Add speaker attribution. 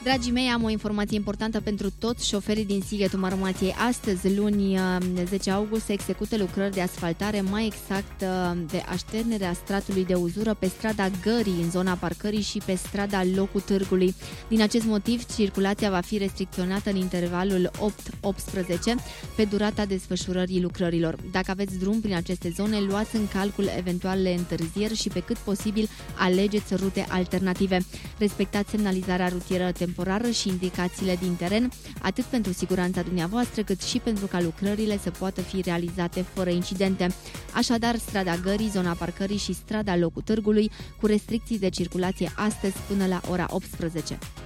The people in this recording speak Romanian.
Speaker 1: Dragii mei, am o informație importantă pentru toți șoferii din Sighetul Maromației. Astăzi, luni 10 august, se execută lucrări de asfaltare, mai exact de așternerea stratului de uzură pe strada Gării, în zona parcării, și pe strada Locul Târgului. Din acest motiv, circulația va fi restricționată în intervalul 8-18 pe durata desfășurării lucrărilor. Dacă aveți drum prin aceste zone, luați în calcul eventualele întârzieri și pe cât posibil alegeți rute alternative. Respectați semnalizarea rutieră temporară și indicațiile din teren, atât pentru siguranța dumneavoastră, cât și pentru ca lucrările să poată fi realizate fără incidente. Așadar, strada Gării, zona parcării și strada Locul Târgului, cu restricții de circulație astăzi până la ora 18.